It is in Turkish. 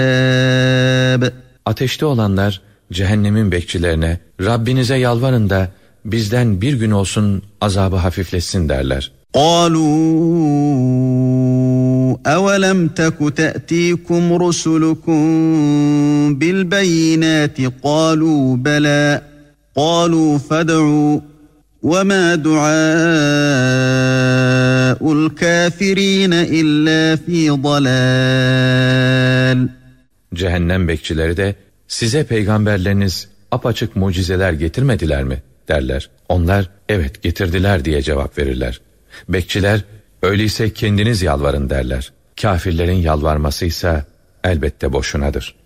Ateşte olanlar cehennemin bekçilerine, Rabbinize yalvarın da bizden bir gün olsun azabı hafifletsin derler. قالوا أولم تك تأتيكم رسلكم بالبينات قالوا بلى قالوا فادعوا وما دعاء الكافرين إلا في ضلال. Cehennem bekçileri de size peygamberleriniz apaçık mucizeler getirmediler mi derler. Onlar evet getirdiler diye cevap verirler. Bekçiler öyleyse kendiniz yalvarın derler. Kafirlerin yalvarmasıysa elbette boşunadır.